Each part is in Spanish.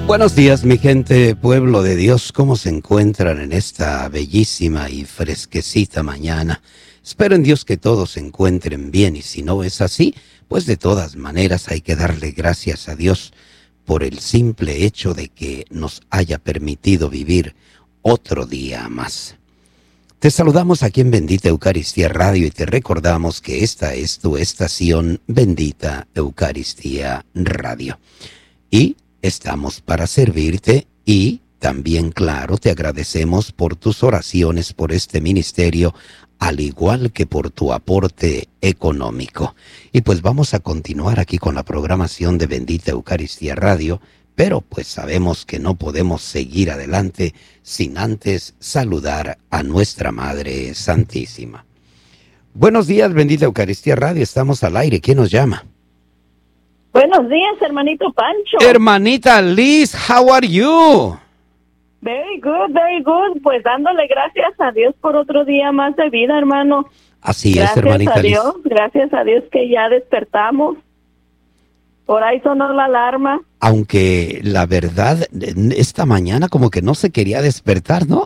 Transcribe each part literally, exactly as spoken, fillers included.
Buenos días, mi gente, pueblo de Dios, ¿cómo se encuentran en esta bellísima y fresquecita mañana? Espero en Dios que todos se encuentren bien, y si no es así, pues de todas maneras hay que darle gracias a Dios por el simple hecho de que nos haya permitido vivir otro día más. Te saludamos aquí en Bendita Eucaristía Radio y te recordamos que esta es tu estación Bendita Eucaristía Radio. Y estamos para servirte y también, claro, te agradecemos por tus oraciones por este ministerio, al igual que por tu aporte económico. Y pues vamos a continuar aquí con la programación de Bendita Eucaristía Radio, pero pues sabemos que no podemos seguir adelante sin antes saludar a nuestra Madre Santísima. Buenos días, Bendita Eucaristía Radio, estamos al aire. ¿Quién nos llama? Buenos días, hermanito Pancho. Hermanita Liz, how are you? Very good, very good. Pues dándole gracias a Dios por otro día más de vida, hermano. Así gracias es, hermanita a Dios, Liz. Gracias a Dios que ya despertamos. Por ahí sonó la alarma. Aunque la verdad, esta mañana como que no se quería despertar, ¿no?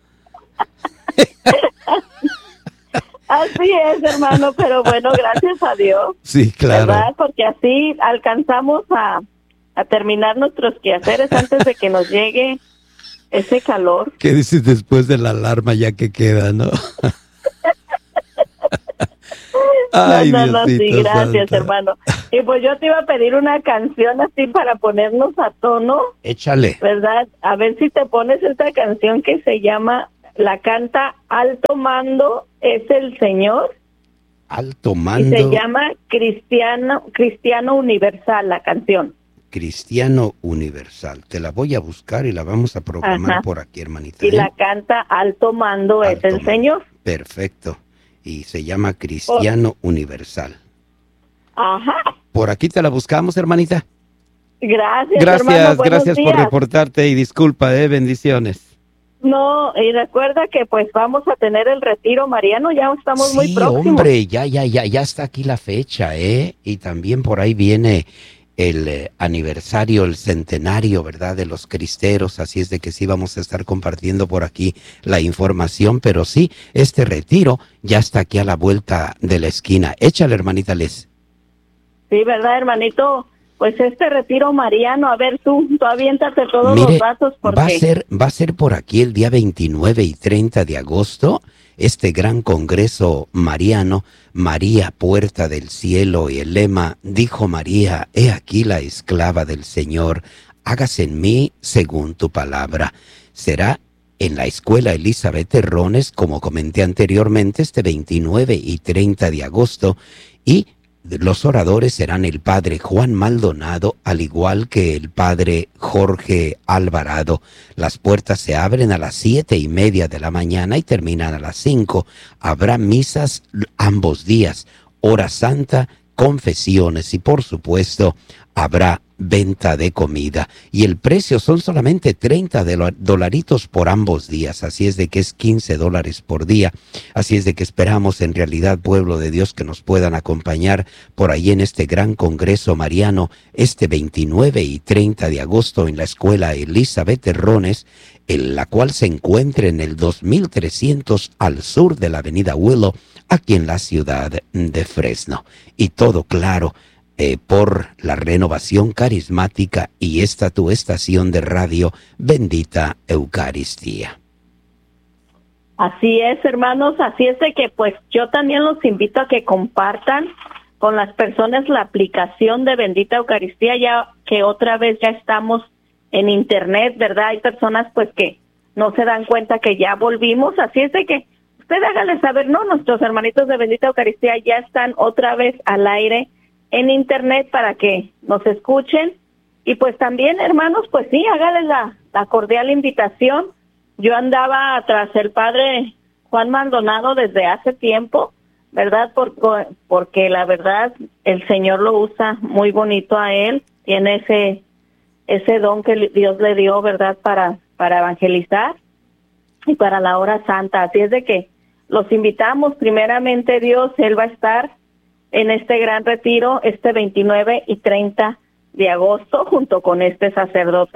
Así es, hermano, pero bueno, gracias a Dios. Sí, claro. ¿Verdad? Porque así alcanzamos a, a terminar nuestros quehaceres antes de que nos llegue ese calor. ¿Qué dices después de la alarma ya que queda, no? Ay, no, no, no, sí, gracias, Santa. hermano. Y pues yo te iba a pedir una canción así para ponernos a tono. Échale. ¿Verdad? A ver si te pones esta canción que se llama, la canta Alto Mando, es el Señor. Alto Mando. Y se llama Cristiano, Cristiano Universal, la canción. Cristiano Universal. Te la voy a buscar y la vamos a programar. Ajá. Por aquí, hermanita. Y ¿eh? la canta Alto Mando, Alto es el Mando. Señor. Perfecto. Y se llama Cristiano oh. Universal. Ajá. Por aquí te la buscamos, hermanita. Gracias, Gracias, hermano, gracias días. por reportarte y disculpa, eh, bendiciones. No, y recuerda que pues vamos a tener el retiro mariano, ya estamos sí, muy próximos. Sí, hombre, ya, ya, ya, ya está aquí la fecha, ¿eh? Y también por ahí viene el eh, aniversario, el centenario, ¿verdad?, de los cristeros, así es de que sí vamos a estar compartiendo por aquí la información, pero sí, este retiro ya está aquí a la vuelta de la esquina. Échale, hermanita Liz. Sí, ¿verdad, hermanito? Pues este retiro mariano, a ver tú, tú aviéntate todos Mire, los datos porque... va a ser, va a ser por aquí el día veintinueve y treinta de agosto, este gran congreso mariano, María, puerta del cielo, y el lema, dijo María, he aquí la esclava del Señor, hágase en mí según tu palabra. Será en la escuela Elizabeth Terrones, como comenté anteriormente, este veintinueve y treinta de agosto, y los oradores serán el padre Juan Maldonado, al igual que el padre Jorge Alvarado. Las puertas se abren a las siete y media de la mañana y terminan a las cinco. Habrá misas ambos días, hora santa, confesiones y por supuesto habrá venta de comida. Y el precio son solamente treinta dolaritos por ambos días, así es de que es quince dólares por día. Así es de que esperamos en realidad, pueblo de Dios, que nos puedan acompañar por ahí en este gran congreso mariano, este veintinueve y treinta de agosto en la escuela Elizabeth Terrones, en la cual se encuentra en el dos mil trescientos al sur de la avenida Willow, aquí en la ciudad de Fresno. Y todo claro, Eh, por la renovación carismática y esta tu estación de radio, Bendita Eucaristía. Así es, hermanos, así es de que pues yo también los invito a que compartan con las personas la aplicación de Bendita Eucaristía, ya que otra vez ya estamos en internet, ¿verdad? Hay personas pues que no se dan cuenta que ya volvimos, así es de que usted hágale saber, no, nuestros hermanitos de Bendita Eucaristía ya están otra vez al aire en internet para que nos escuchen. Y pues también, hermanos, pues sí, hágale la, la cordial invitación. Yo andaba tras el padre Juan Maldonado desde hace tiempo, ¿verdad? Por, porque la verdad el Señor lo usa muy bonito a él, tiene ese ese don que Dios le dio, ¿verdad? Para, para evangelizar y para la hora santa. Así es de que los invitamos, primeramente Dios, él va a estar en este gran retiro, este veintinueve y treinta de agosto, junto con este sacerdote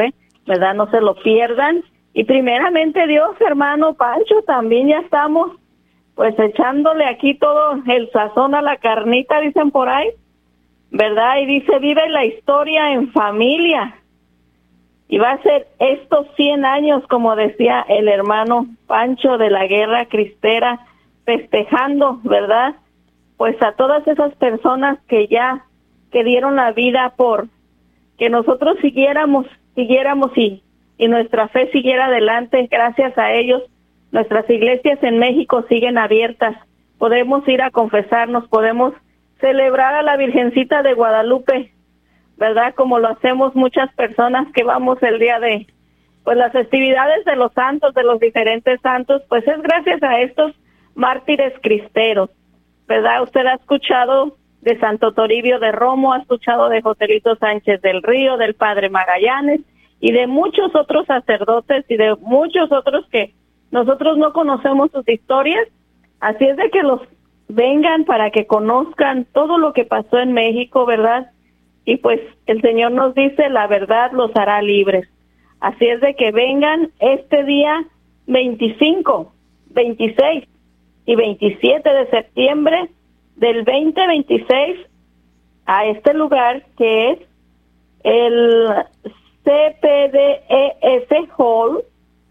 ¿verdad? No se lo pierdan. Y primeramente Dios, hermano Pancho, también ya estamos pues echándole aquí todo el sazón a la carnita, dicen por ahí, ¿verdad? Y dice, vive la historia en familia. Y va a ser estos cien años, como decía el hermano Pancho, de la guerra cristera, festejando, ¿verdad? Pues a todas esas personas que ya, que dieron la vida por que nosotros siguiéramos, siguiéramos y, y nuestra fe siguiera adelante. Gracias a ellos, nuestras iglesias en México siguen abiertas. Podemos ir a confesarnos, podemos celebrar a la Virgencita de Guadalupe, ¿verdad? Como lo hacemos muchas personas que vamos el día de, pues las festividades de los santos, de los diferentes santos, pues es gracias a estos mártires cristeros, ¿verdad? Usted ha escuchado de Santo Toribio de Romo, ha escuchado de Joselito Sánchez del Río, del Padre Magallanes y de muchos otros sacerdotes y de muchos otros que nosotros no conocemos sus historias. Así es de que los vengan para que conozcan todo lo que pasó en México, ¿verdad? Y pues el Señor nos dice, la verdad los hará libres. Así es de que vengan este día veinticinco, veintiséis y veintisiete de septiembre del veinte veintiséis a este lugar que es el C P D E S Hall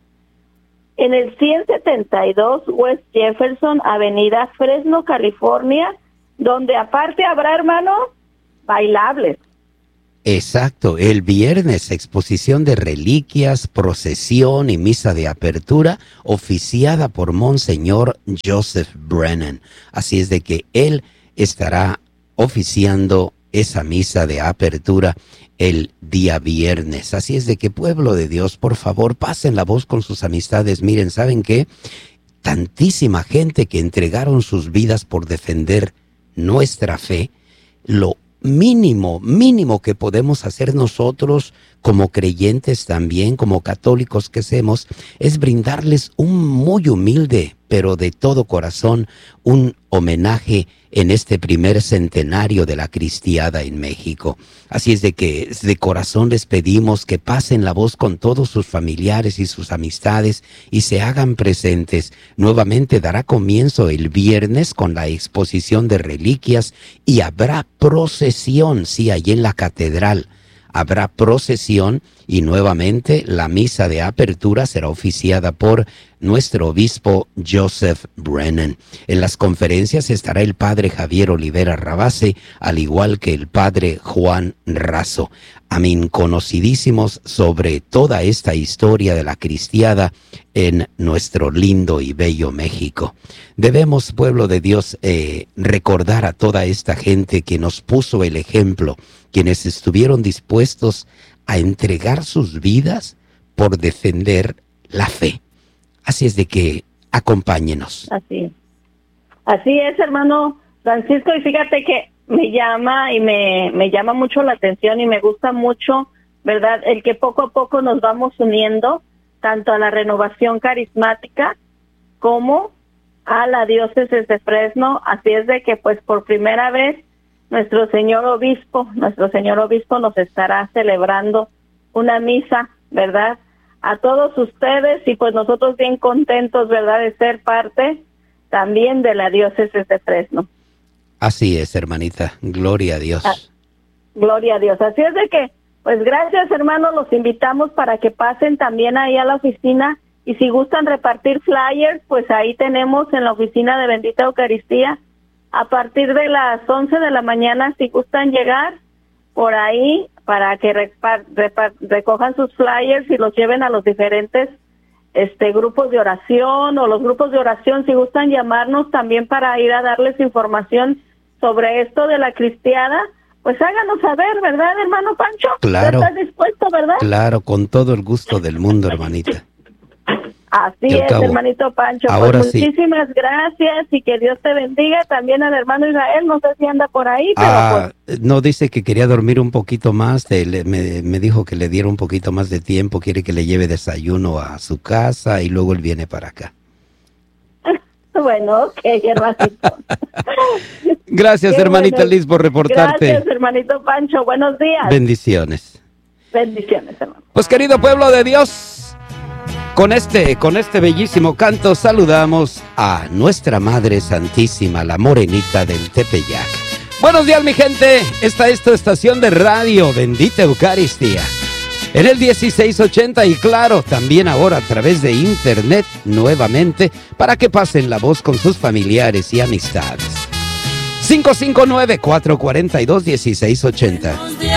en el ciento setenta y dos West Jefferson, Avenida Fresno, California, donde aparte habrá, hermano, bailables. Exacto, el viernes exposición de reliquias, procesión y misa de apertura oficiada por Monseñor Joseph Brennan. Así es de que él estará oficiando esa misa de apertura el día viernes. Así es de que, pueblo de Dios, por favor, pasen la voz con sus amistades. Miren, ¿saben qué? Tantísima gente que entregaron sus vidas por defender nuestra fe, lo mínimo, mínimo que podemos hacer nosotros como creyentes también, como católicos que somos, es brindarles un muy humilde, pero de todo corazón, un homenaje en este primer centenario de la cristiada en México. Así es de que de corazón les pedimos que pasen la voz con todos sus familiares y sus amistades y se hagan presentes. Nuevamente dará comienzo el viernes con la exposición de reliquias y habrá procesión, sí, allí en la catedral. Habrá procesión y nuevamente la misa de apertura será oficiada por nuestro obispo Joseph Brennan. En las conferencias estará el padre Javier Olivera Rabase, al igual que el padre Juan Razo. Amén, conocidísimos sobre toda esta historia de la cristiada en nuestro lindo y bello México. Debemos, pueblo de Dios, eh, recordar a toda esta gente que nos puso el ejemplo, quienes estuvieron dispuestos a entregar sus vidas por defender la fe. Así es de que acompáñenos. Así, así es, hermano Francisco, y fíjate que me llama y me, me llama mucho la atención y me gusta mucho, ¿verdad? El que poco a poco nos vamos uniendo tanto a la renovación carismática como a la diócesis de Fresno. Así es de que pues por primera vez nuestro señor obispo, nuestro señor obispo nos estará celebrando una misa, ¿verdad? A todos ustedes y pues nosotros bien contentos, ¿verdad?, de ser parte también de la diócesis de Fresno. Así es, hermanita, gloria a Dios. Ah, gloria a Dios. Así es de que, pues gracias, hermanos, los invitamos para que pasen también ahí a la oficina y si gustan repartir flyers, pues ahí tenemos en la oficina de Bendita Eucaristía a partir de las once de la mañana, si gustan llegar por ahí para que repar, repar, recojan sus flyers y los lleven a los diferentes este grupos de oración o los grupos de oración, si gustan llamarnos también para ir a darles información sobre esto de la cristiada, pues háganos saber, ¿verdad, hermano Pancho? Claro. ¿Estás dispuesto, verdad? Claro, con todo el gusto del mundo, hermanita. Así es, cabo, hermanito Pancho. Ahora pues muchísimas sí. gracias y que Dios te bendiga. También al hermano Israel, no sé si anda por ahí, pero ah, pues... No, dice que quería dormir un poquito más, de, le, me, me dijo que le diera un poquito más de tiempo, quiere que le lleve desayuno a su casa y luego él viene para acá. Bueno, ok, hermanito. Gracias, Qué hermanita bueno. Liz, por reportarte. Gracias, hermanito Pancho. Buenos días. Bendiciones. Bendiciones, hermano. Pues querido pueblo de Dios, con este, con este bellísimo canto saludamos a nuestra Madre Santísima, la Morenita del Tepeyac. Buenos días, mi gente. Esta es tu estación de radio, Bendita Eucaristía. En el dieciséis ochenta y claro, también ahora a través de internet nuevamente para que pasen la voz con sus familiares y amistades. cinco cinco nueve, cuatro cuatro dos, uno seis ocho cero.